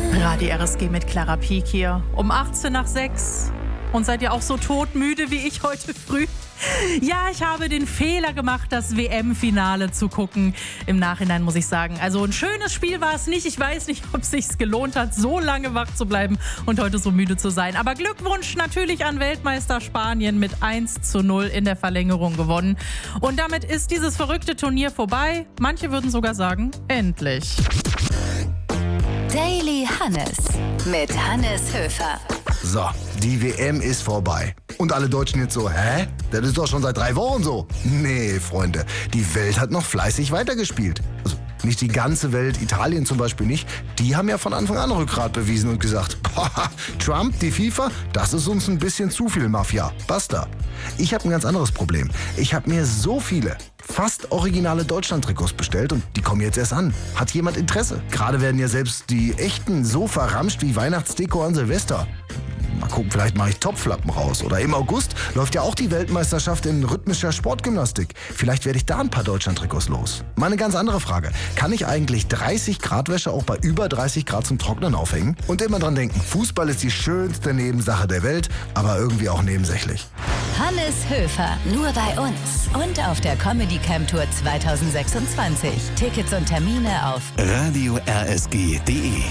Radio RSG mit Clara Pieck hier. Um 18 nach 6. Und seid ihr auch so todmüde wie ich heute früh? Ja, ich habe den Fehler gemacht, das WM-Finale zu gucken. Im Nachhinein muss ich sagen, also ein schönes Spiel war es nicht. Ich weiß nicht, ob es sich gelohnt hat, so lange wach zu bleiben und heute so müde zu sein. Aber Glückwunsch natürlich an Weltmeister Spanien mit 1:0 in der Verlängerung gewonnen. Und damit ist dieses verrückte Turnier vorbei. Manche würden sogar sagen, endlich. Daily Hannes mit Hannes Höfer. So, die WM ist vorbei. Und alle Deutschen jetzt so, hä? Das ist doch schon seit 3 Wochen so. Nee, Freunde, die Welt hat noch fleißig weitergespielt. Also nicht die ganze Welt, Italien zum Beispiel nicht. Die haben ja von Anfang an Rückgrat bewiesen und gesagt, Trump, die FIFA, das ist uns ein bisschen zu viel Mafia. Basta. Ich habe ein ganz anderes Problem. Ich habe mir so viele fast originale Deutschland-Trikots bestellt und die kommen jetzt erst an. Hat jemand Interesse? Gerade werden ja selbst die echten so verramscht wie Weihnachtsdeko an Silvester. Mal gucken, vielleicht mache ich Topflappen raus. Oder im August läuft ja auch die Weltmeisterschaft in rhythmischer Sportgymnastik. Vielleicht werde ich da ein paar Deutschland-Trikots los. Mal eine ganz andere Frage. Kann ich eigentlich 30 Grad Wäsche auch bei über 30 Grad zum Trocknen aufhängen? Und immer dran denken, Fußball ist die schönste Nebensache der Welt, aber irgendwie auch nebensächlich. Hannes Höfer, nur bei uns und auf der Comedy Camp Tour 2026. Tickets und Termine auf radio-rsg.de